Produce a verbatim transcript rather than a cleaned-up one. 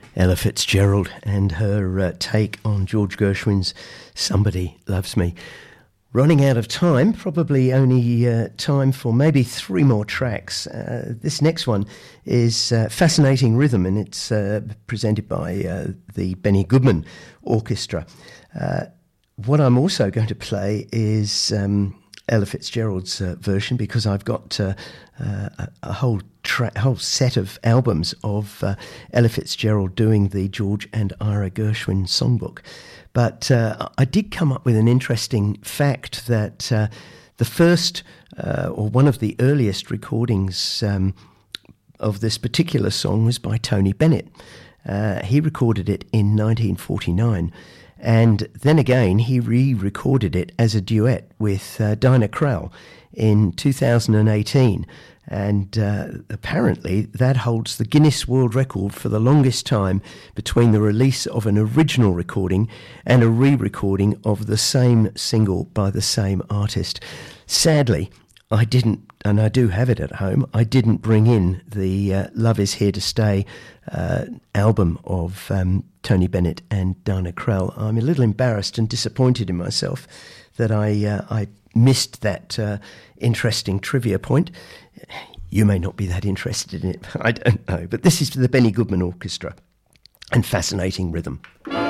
Ella Fitzgerald and her uh, take on George Gershwin's Somebody Loves Me. Running out of time, probably only uh, time for maybe three more tracks. Uh, this next one is uh, Fascinating Rhythm, and it's uh, presented by uh, the Benny Goodman Orchestra. Uh, what I'm also going to play is um, Ella Fitzgerald's uh, version, because I've got uh, uh, a, a whole tra- whole set of albums of uh, Ella Fitzgerald doing the George and Ira Gershwin songbook. But uh, I did come up with an interesting fact that uh, the first uh, or one of the earliest recordings um, of this particular song was by Tony Bennett. Uh, he recorded it in nineteen forty-nine. And then again, he re-recorded it as a duet with uh, Dinah Krall in two thousand eighteen. And uh, apparently that holds the Guinness World Record for the longest time between the release of an original recording and a re-recording of the same single by the same artist. Sadly, I didn't, and I do have it at home, I didn't bring in the uh, Love Is Here to Stay uh, album of um, Tony Bennett and Dinah Krall. I'm a little embarrassed and disappointed in myself that I uh, I missed that uh, interesting trivia point. You may not be that interested in it, I don't know. But this is for the Benny Goodman Orchestra and Fascinating Rhythm.